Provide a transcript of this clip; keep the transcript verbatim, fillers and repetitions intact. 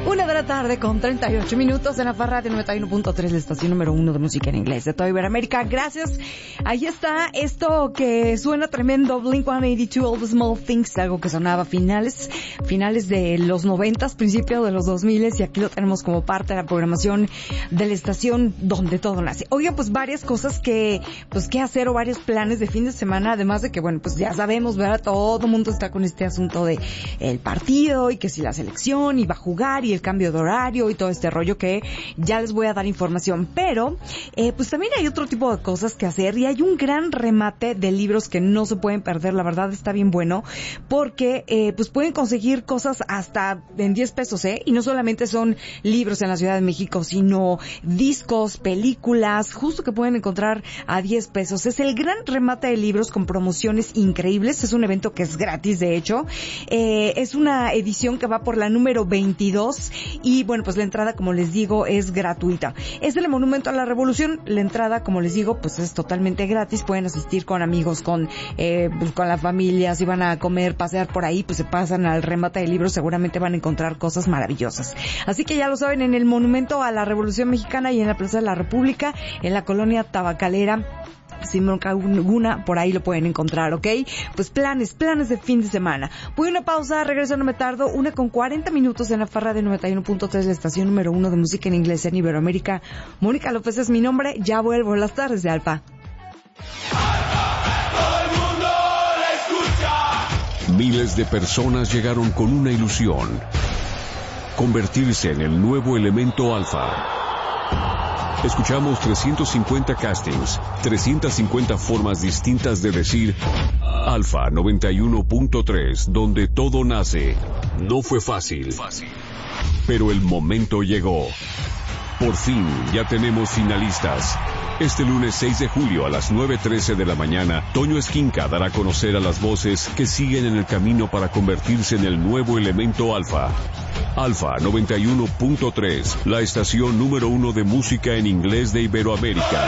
Una de la tarde con treinta y ocho minutos en la F A Radio noventa y uno punto tres, la estación número uno de música en inglés de toda Iberoamérica. Gracias. Ahí está esto que suena tremendo, Blink ciento ochenta y dos, All the Small Things, algo que sonaba a finales, finales de los noventas, principios de los dos miles, y aquí lo tenemos como parte de la programación de la estación donde todo nace. Oigan, pues varias cosas que, pues qué hacer o varios planes de fin de semana, además de que, bueno, pues ya sabemos, ¿verdad? Todo el mundo está con este asunto de el partido y que si la selección y va a jugar y el cambio de horario y todo este rollo que ya les voy a dar información, pero eh, pues también hay otro tipo de cosas que hacer y hay un gran remate de libros que no se pueden perder. La verdad está bien bueno porque eh, pues pueden conseguir cosas hasta en diez pesos, ¿eh? Y no solamente son libros en la Ciudad de México, sino discos, películas, justo que pueden encontrar a diez pesos. Es el gran remate de libros con promociones increíbles. Es un evento que es gratis, de hecho. Eh, es una edición que va por la número veintidós y bueno, pues la entrada, como les digo, es gratuita. Es el Monumento a la Revolución. La entrada, como les digo, pues es totalmente gratis. Pueden asistir con amigos, con eh, pues con la familia. Si van a comer, pasear por ahí, pues se pasan al remate de libros. Seguramente van a encontrar cosas maravillosas. Así que ya lo saben, en el Monumento a la Revolución Mexicana y en la Plaza de la República, en la colonia Tabacalera, sin bronca alguna, por ahí lo pueden encontrar, ¿ok? Pues planes, planes de fin de semana. Voy a una pausa, regreso, no me tardo, una con cuarenta minutos en la F A Radio noventa y uno punto tres, la estación número uno de música en inglés en Iberoamérica. Mónica López es mi nombre, ya vuelvo. Las tardes de Alfa. Miles de personas llegaron con una ilusión: convertirse en el nuevo elemento alfa. Escuchamos trescientos cincuenta castings, trescientas cincuenta formas distintas de decir Alfa noventa y uno punto tres, donde todo nace. No fue fácil, pero el momento llegó. Por fin ya tenemos finalistas. Este lunes seis de julio a las nueve trece de la mañana, Toño Esquinca dará a conocer a las voces que siguen en el camino para convertirse en el nuevo elemento alfa. Alfa noventa y uno punto tres, la estación número uno de música en inglés de Iberoamérica.